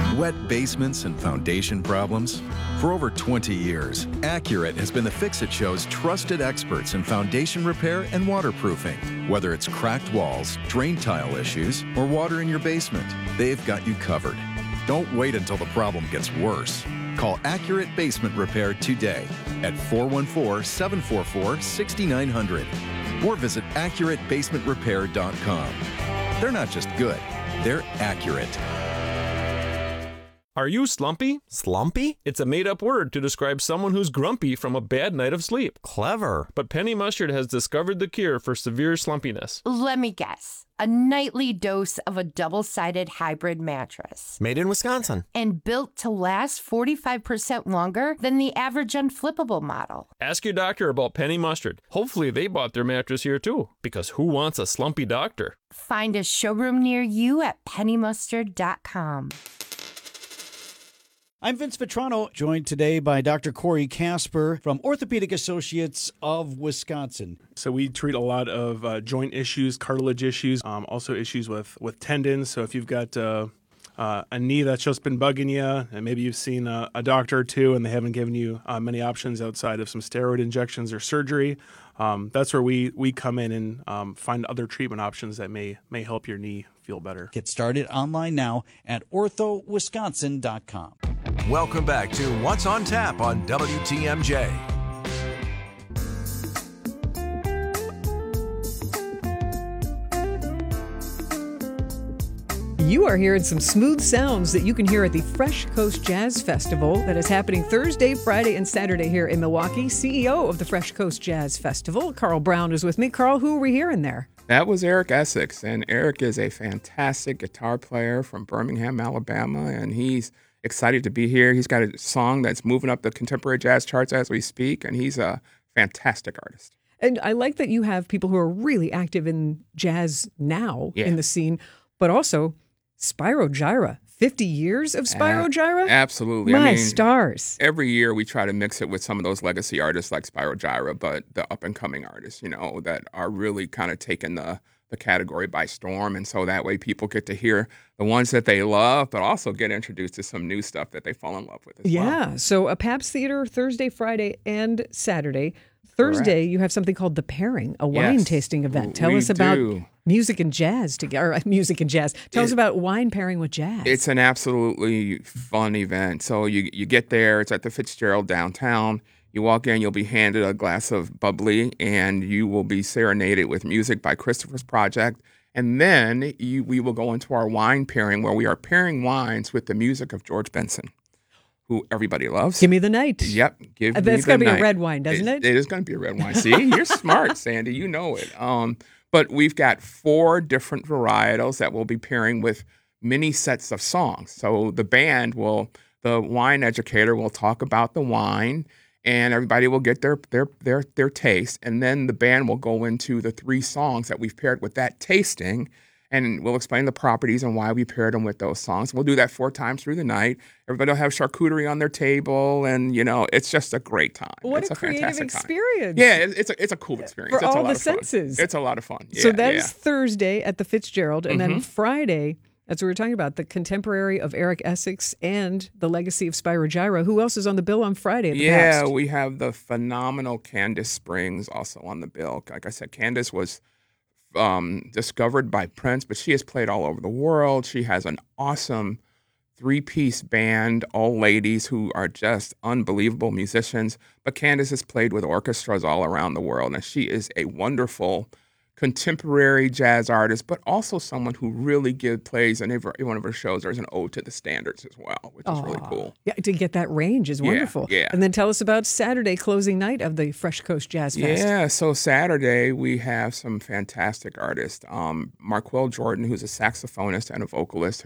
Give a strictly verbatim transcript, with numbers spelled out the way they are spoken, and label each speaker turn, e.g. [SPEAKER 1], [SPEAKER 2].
[SPEAKER 1] Wet basements and foundation problems? For over twenty years, Accurate has been the Fix-It Show's trusted experts in foundation repair and waterproofing. Whether it's cracked walls, drain tile issues, or water in your basement, they've got you covered. Don't wait until the problem gets worse. Call Accurate Basement Repair today at four one four, seven four four, six nine zero zero or visit accurate basement repair dot com. They're not just good, they're accurate.
[SPEAKER 2] Are you slumpy?
[SPEAKER 3] Slumpy?
[SPEAKER 2] It's a made-up word to describe someone who's grumpy from a bad night of sleep.
[SPEAKER 3] Clever.
[SPEAKER 2] But Penny Mustard has discovered the cure for severe slumpiness.
[SPEAKER 4] Let me guess. A nightly dose of a double-sided hybrid mattress.
[SPEAKER 3] Made in Wisconsin.
[SPEAKER 4] And built to last forty-five percent longer than the average unflippable model.
[SPEAKER 2] Ask your doctor about Penny Mustard. Hopefully they bought their mattress here too, because who wants a slumpy doctor?
[SPEAKER 4] Find a showroom near you at penny mustard dot com.
[SPEAKER 5] I'm Vince Vitrano, joined today by Doctor Corey Casper from Orthopedic Associates of Wisconsin.
[SPEAKER 6] So we treat a lot of uh, joint issues, cartilage issues, um, also issues with, with tendons. So if you've got uh, uh, a knee that's just been bugging you, and maybe you've seen a, a doctor or two and they haven't given you uh, many options outside of some steroid injections or surgery, um, that's where we, we come in and um, find other treatment options that may may help your knee feel better.
[SPEAKER 5] Get started online now at ortho wisconsin dot com.
[SPEAKER 7] Welcome back to What's on Tap on W T M J.
[SPEAKER 8] You are hearing some smooth sounds that you can hear at the Fresh Coast Jazz Festival that is happening Thursday, Friday, and Saturday here in Milwaukee. C E O of the Fresh Coast Jazz Festival, Carl Brown, is with me. Carl, who are we hearing there?
[SPEAKER 9] That was Eric Essex, and Eric is a fantastic guitar player from Birmingham, Alabama, and he's excited to be here. He's got a song that's moving up the contemporary jazz charts as we speak, and he's a fantastic artist.
[SPEAKER 8] And I like that you have people who are really active in jazz now
[SPEAKER 9] Yeah.
[SPEAKER 8] in the scene, but also Spyro Gyra. fifty years of Spyro Gyra?
[SPEAKER 9] Absolutely.
[SPEAKER 8] My
[SPEAKER 9] I mean,
[SPEAKER 8] stars.
[SPEAKER 9] Every year we try to mix it with some of those legacy artists like Spyro Gyra, but the up-and-coming artists, you know, that are really kind of taking the, the category by storm. And so that way people get to hear the ones that they love, but also get introduced to some new stuff that they fall in love with as
[SPEAKER 8] Yeah.
[SPEAKER 9] well.
[SPEAKER 8] So a Pabst Theater Thursday, Friday, and Saturday. Thursday, you have something called The Pairing, a wine
[SPEAKER 9] Yes,
[SPEAKER 8] tasting event. Tell
[SPEAKER 9] we
[SPEAKER 8] us about
[SPEAKER 9] do.
[SPEAKER 8] music and jazz together. Music and jazz. Tell us about wine pairing with jazz.
[SPEAKER 9] It's an absolutely fun event. So you you get there, it's at the Fitzgerald downtown. You walk in, you'll be handed a glass of bubbly, and you will be serenaded with music by Christopher's Project. And then you, we will go into our wine pairing, where we are pairing wines with the music of George Benson, who everybody loves.
[SPEAKER 8] Give me the night.
[SPEAKER 9] Yep, give
[SPEAKER 8] Uh,
[SPEAKER 9] me
[SPEAKER 8] That's
[SPEAKER 9] the
[SPEAKER 8] got to be
[SPEAKER 9] night.
[SPEAKER 8] a red wine, doesn't it?
[SPEAKER 9] It is going to be a red wine. See, you're smart, Sandy. You know it. Um, but we've got four different varietals that we'll be pairing with many sets of songs. So the band will, the wine educator will talk about the wine, and everybody will get their their their their taste, and then the band will go into the three songs that we've paired with that tasting, and we'll explain the properties and why we paired them with those songs. We'll do that four times through the night. Everybody will have charcuterie on their table, and you know, it's just a great time.
[SPEAKER 8] What
[SPEAKER 9] it's
[SPEAKER 8] a,
[SPEAKER 9] a
[SPEAKER 8] creative
[SPEAKER 9] fantastic time.
[SPEAKER 8] experience.
[SPEAKER 9] Yeah, it- it's a it's a cool experience.
[SPEAKER 8] For
[SPEAKER 9] it's
[SPEAKER 8] all
[SPEAKER 9] a lot
[SPEAKER 8] the
[SPEAKER 9] of fun.
[SPEAKER 8] senses.
[SPEAKER 9] It's a lot of fun. Yeah,
[SPEAKER 8] so that
[SPEAKER 9] yeah.
[SPEAKER 8] is Thursday at the Fitzgerald, and then
[SPEAKER 9] Mhm.
[SPEAKER 8] Friday, that's what we were talking about, the contemporary of Eric Essex and the legacy of Spyro Gyra. Who else is on the bill on Friday at the
[SPEAKER 9] Yeah,
[SPEAKER 8] Pabst?
[SPEAKER 9] we have the phenomenal Candace Springs also on the bill. Like I said, Candace was um, discovered by Prince, but she has played all over the world. She has an awesome three-piece band, all ladies who are just unbelievable musicians. But Candace has played with orchestras all around the world, and she is a wonderful contemporary jazz artist, but also someone who really give, plays in every one of her shows. There's an ode to the standards as well, which is really
[SPEAKER 8] Aw.
[SPEAKER 9] cool.
[SPEAKER 8] Yeah, to get that range is
[SPEAKER 9] Yeah,
[SPEAKER 8] wonderful.
[SPEAKER 9] yeah.
[SPEAKER 8] And then tell us about Saturday closing night of the Fresh Coast Jazz Fest.
[SPEAKER 9] Yeah, so Saturday we have some fantastic artists. Um, Marquel Jordan, who's a saxophonist and a vocalist,